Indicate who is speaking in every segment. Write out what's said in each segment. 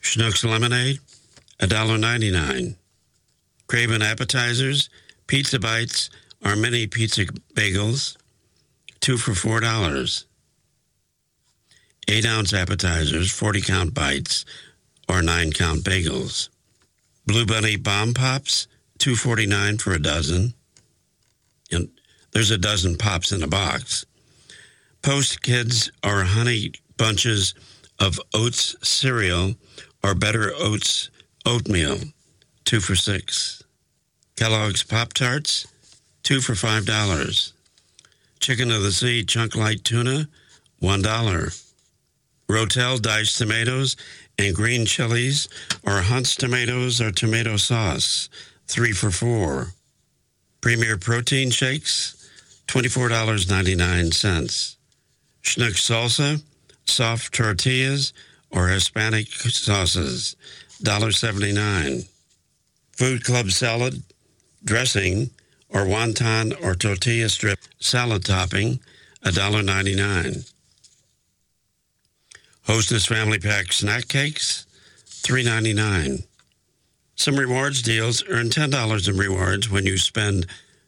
Speaker 1: Schnucks Lemonade, $1.99. Craven Appetizers, Pizza Bites, or mini pizza bagels, 2 for $4. 8-ounce appetizers, 40-count bites, or 9-count bagels. Blue Bunny Bomb Pops, $2.49 for a dozen. And there's a dozen pops in a box. Post Kids or Honey Bunches of Oats cereal or Better Oats oatmeal, 2 for $6. Kellogg's Pop-Tarts, 2 for $5. Chicken of the Sea Chunk Light Tuna, $1. Rotel diced tomatoes and green chilies or Hunt's tomatoes or tomato sauce, 3 for $4. Premier Protein Shakes, $24.99. Schnuck Salsa, soft tortillas or Hispanic sauces, $1.79. Food Club Salad, dressing, or wonton or tortilla strip salad topping, $1.99. Hostess Family Pack Snack Cakes, $3.99. Some rewards deals: earn $10 in rewards when you spend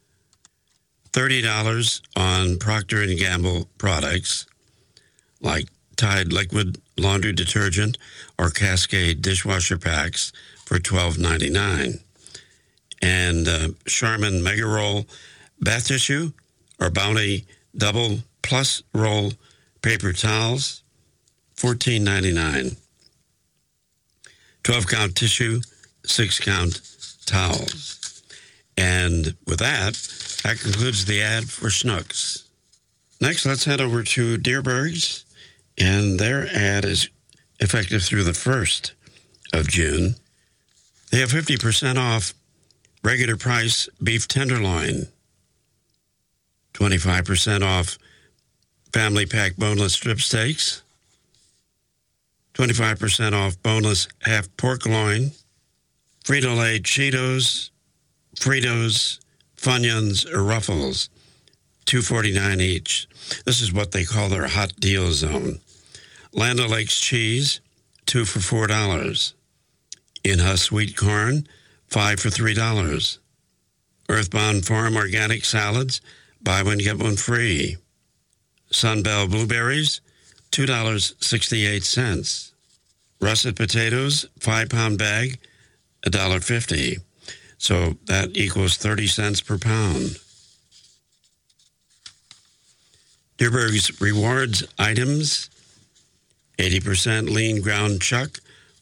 Speaker 1: $30 on Procter & Gamble products like Tide liquid laundry detergent or Cascade dishwasher packs for $12.99. And Charmin Mega Roll bath tissue or Bounty Double Plus Roll paper towels, $14.99. 12-count tissue, 6-count towels. And with that concludes the ad for Schnucks. Next, let's head over to Dierberg's, and their ad is effective through the 1st of June. They have 50% off regular price beef tenderloin, 25% off family pack boneless strip steaks, 25% off boneless half pork loin, Frito-Lay Cheetos, Fritos, Funyuns, or Ruffles, $2.49 each. This is what they call their hot deal zone. Land O'Lakes cheese, 2 for $4. In-house sweet corn, 5 for $3. Earthbound Farm organic salads, buy one, get one free. Sunbell blueberries, $2.68. Russet potatoes, 5-pound bag, $1.50. So that equals 30 cents per pound. Dierberg's rewards items, 80% lean ground chuck,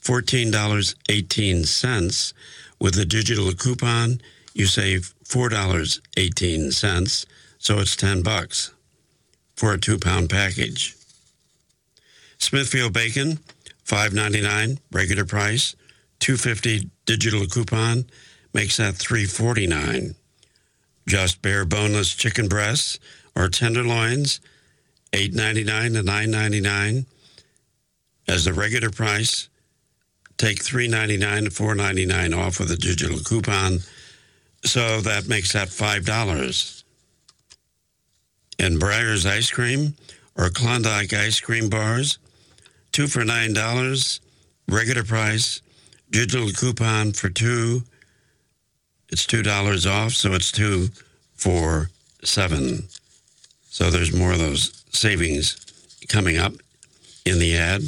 Speaker 1: $14.18. With a digital coupon, you save $4.18, so it's $10 for a 2-pound package. Smithfield bacon, $5.99 regular price, $2.50 digital coupon, makes that $3.49. Just bare boneless chicken breasts or tenderloins, $8.99 to $9.99 as the regular price. Take $3.99 to $4.99 off with a digital coupon, so that makes that $5. And Breyer's ice cream or Klondike ice cream bars, 2 for $9, regular price, digital coupon for 2. It's $2 off, so it's 2 for $7. So there's more of those savings coming up in the ad.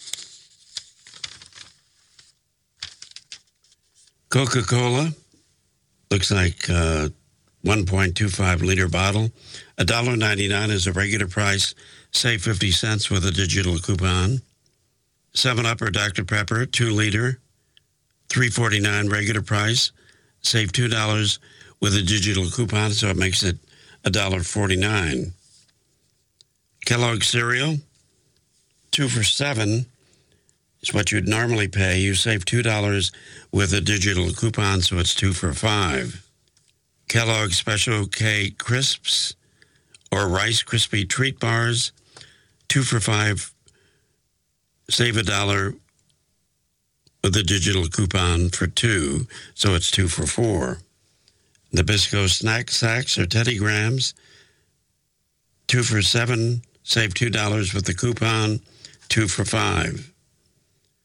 Speaker 1: Coca-Cola, looks like 1.25 liter bottle, $1.99 is a regular price, save 50 cents with a digital coupon. 7-Up or Dr. Pepper, 2 liter, $3.49 regular price, save $2 with a digital coupon, so it makes it $1.49. Kellogg's cereal, 2 for $7 is what you'd normally pay. You save $2 with a digital coupon, so it's 2 for $5. Kellogg's Special K Crisps or Rice Krispie Treat Bars, 2 for $5, save $1 with a digital coupon for 2, so it's 2 for $4. Nabisco Snack Sacks or Teddy Grahams, 2 for $7, save $2 with the coupon, 2 for $5.